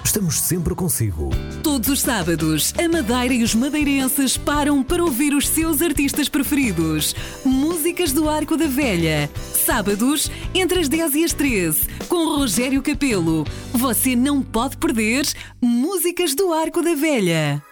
Estamos sempre consigo. Todos os sábados, a Madeira e os madeirenses param para ouvir os seus artistas preferidos. Músicas do Arco da Velha. Sábados, entre as 10 e as 13, com Rogério Capelo. Você não pode perder Músicas do Arco da Velha.